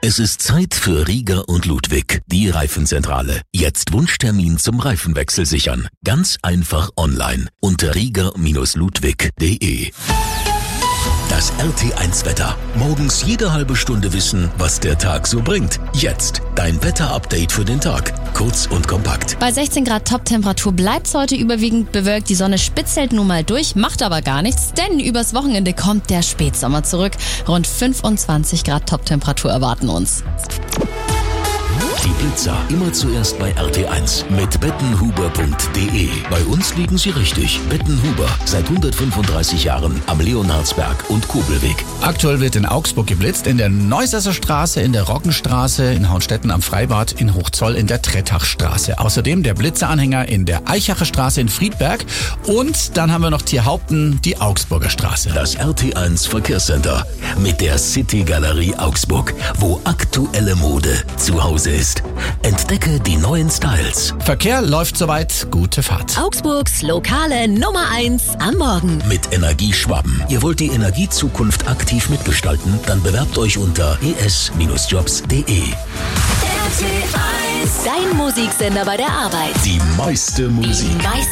Es ist Zeit für Rieger und Ludwig, die Reifenzentrale. Jetzt Wunschtermin zum Reifenwechsel sichern. Ganz einfach online unter rieger-ludwig.de. Das RT1-Wetter. Morgens jede halbe Stunde wissen, was der Tag so bringt. Jetzt dein Wetter-Update für den Tag. Kurz und kompakt. Bei 16 Grad Toptemperatur bleibt es heute überwiegend bewölkt. Die Sonne spitzelt nun mal durch, macht aber gar nichts, denn übers Wochenende kommt der Spätsommer zurück. Rund 25 Grad Toptemperatur erwarten uns. Die Blitzer immer zuerst bei RT1 mit bettenhuber.de. Bei uns liegen sie richtig. Bettenhuber, seit 135 Jahren am Leonhardsberg und Kobelweg. Aktuell wird in Augsburg geblitzt, in der Neusesser Straße, in der Roggenstraße, in Hauenstetten am Freibad, in Hochzoll, in der Trettachstraße. Außerdem der Blitzeranhänger in der Eichacher Straße in Friedberg. Und dann haben wir noch Tierhaupten, die Augsburger Straße. Das RT1 Verkehrscenter mit der City Galerie Augsburg, wo aktuelle Mode zu Hause ist. Entdecke die neuen Styles. Verkehr läuft soweit, gute Fahrt. Augsburgs lokale Nummer 1 am Morgen. Mit Energieschwaben. Ihr wollt die Energiezukunft aktiv mitgestalten? Dann bewerbt euch unter es-jobs.de. RT1, dein Musiksender bei der Arbeit. Die meiste Musik.